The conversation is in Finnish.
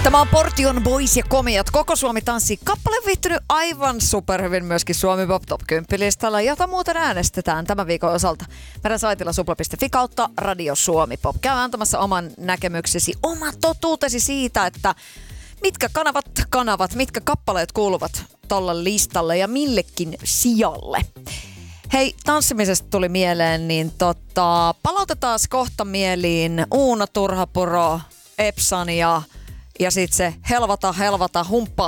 Tämä on Portion Boys ja Komiat. Koko Suomi tanssii. Kappale on viihtynyt aivan superhyvin myöskin Suomi Pop Top 10-listalla, jota muuten äänestetään tämän viikon osalta. Meidän saitilla supla.fi kautta Radio Suomi Pop. Käy antamassa oman näkemyksesi, oma totuutesi siitä, että mitkä mitkä kappaleet kuuluvat tolla listalle ja millekin sijalle. Hei, tanssimisesta tuli mieleen, niin palautetaan kohta mieliin Uuno Turhapuro, Epsan ja sitten se helvata, humppaa